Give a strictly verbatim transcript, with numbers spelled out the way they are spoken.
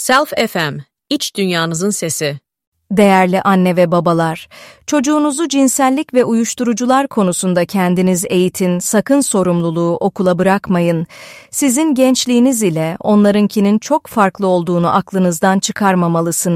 Self F M, iç dünyanızın sesi. Değerli anne ve babalar, çocuğunuzu cinsellik ve uyuşturucular konusunda kendiniz eğitin, sakın sorumluluğu okula bırakmayın. Sizin gençliğiniz ile onlarınkinin çok farklı olduğunu aklınızdan çıkarmamalısınız.